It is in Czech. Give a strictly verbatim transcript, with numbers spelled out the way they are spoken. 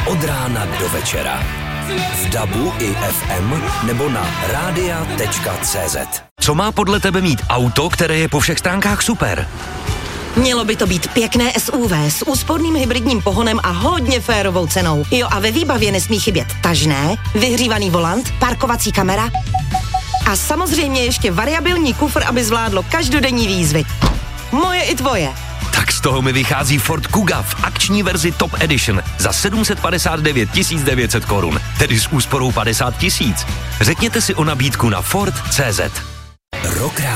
od rána do večera. V dabu i ef em nebo na rádia tečka cé zet. Co má podle tebe mít auto, které je po všech stránkách super? Mělo by to být pěkné es ú vé s úsporným hybridním pohonem a hodně férovou cenou. Jo, a ve výbavě nesmí chybět tažné, vyhřívaný volant, parkovací kamera a samozřejmě ještě variabilní kufr, aby zvládlo každodenní výzvy. Moje i tvoje. Tak z toho mi vychází Ford Kuga v akční verzi Top Edition za sedm set padesát devět tisíc devět set korun, tedy s úsporou padesát tisíc. Řekněte si o nabídku na Ford tečka cé zet. Rock